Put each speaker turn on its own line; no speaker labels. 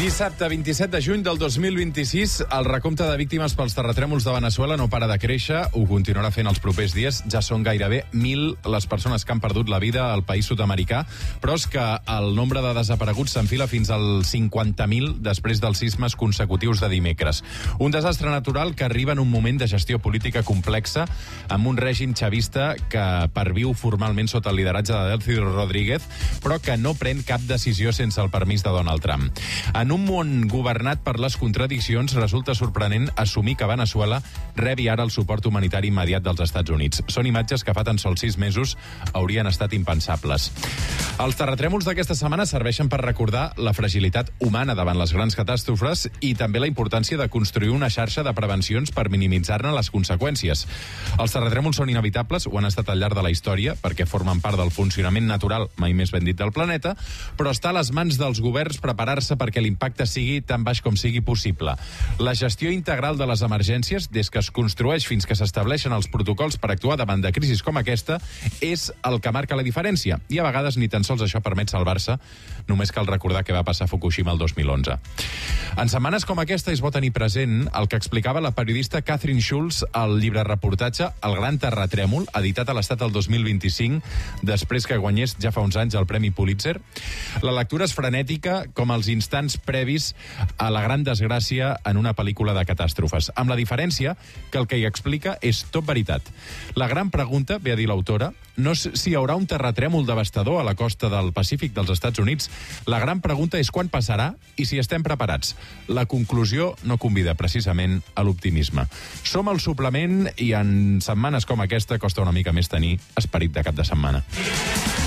Dissabte, 27 de juny del 2026, el recompte de víctimes pels terratrèmols de Veneçuela no para de créixer, ho continuarà fent els propers dies. Ja són gairebé 1.000 les persones que han perdut la vida al país sud-americà, però és que el nombre de desapareguts s'enfila fins als 50.000 després dels sismes consecutius de dimecres. Un desastre natural que arriba en un moment de gestió política complexa, amb un règim xavista que perviu formalment sota el lideratge de Delcy Rodríguez, però que no pren cap decisió sense el permís de Donald Trump. En un món governat per les contradiccions, resulta sorprenent assumir que Veneçuela rebi ara el suport humanitari immediat dels Estats Units. Són imatges que fa tan sols 6 mesos haurien estat impensables. Els terratrèmols d'aquesta setmana serveixen per recordar la fragilitat humana davant les grans catàstrofes i també la importància de construir una xarxa de prevencions per minimitzar-ne les conseqüències. Els terratrèmols són inevitables, ho han estat al llarg de la història, perquè formen part del funcionament natural, mai més ben dit, del planeta, però està a les mans dels governs preparar-se perquè l'impacte sigui tan baix com sigui possible. La gestió integral de les emergències, des que es construeix fins que s'estableixen els protocols per actuar davant de crisis com aquesta, és el que marca la diferència. I a vegades ni tan sols això permet salvar-se, només cal recordar què va passar a Fukushima el 2011. En setmanes com aquesta és bo tenir present el que explicava la periodista Catherine Schulz al llibre reportatge El gran terratrèmol, editat a l'Estat el 2025, després que guanyés ja fa uns anys el Premi Pulitzer. La lectura és frenètica com els instants previs a la gran desgràcia en una pel·lícula de catàstrofes, amb la diferència que el que hi explica és tot veritat. La gran pregunta, ve a dir l'autora, no és si hi haurà un terratrèmol devastador a la costa del Pacífic dels Estats Units. La gran pregunta és quan passarà i si estem preparats. La conclusió no convida precisament a l'optimisme. Som al suplement i en setmanes com aquesta costa una mica més tenir esperit de cap de setmana.